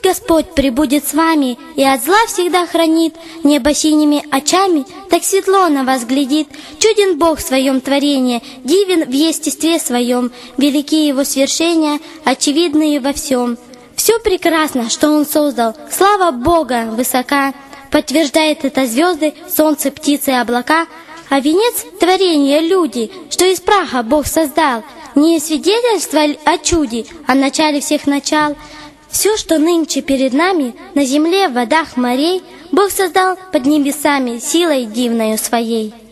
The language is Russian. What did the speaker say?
Господь пребудет с вами и от зла всегда хранит, небо синими очами так светло на вас глядит. Чуден Бог в своем творении, дивен в естестве своем, велики Его свершения, очевидные во всем. Все прекрасно, что Он создал, слава Бога высока, подтверждает это звезды, солнце, птицы, облака. А венец творения люди, что из праха Бог создал, не свидетельство о чуде, о начале всех начал. Все, что нынче перед нами, на земле, в водах морей, Бог создал под небесами силой дивною своей.